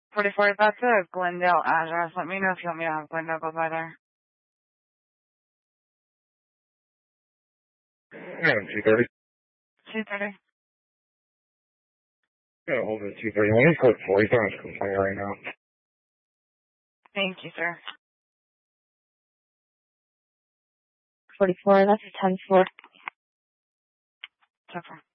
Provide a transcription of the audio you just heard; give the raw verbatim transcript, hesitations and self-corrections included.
forty-four, that's a Glendale address. Let me know if you want me to have Glendale go by there. Yeah, two thirty. two thirty. Yeah, hold it, two thirty. Let me put forty. He's on his complaint right now. Thank you, sir. forty-four, that's a ten four. ten four.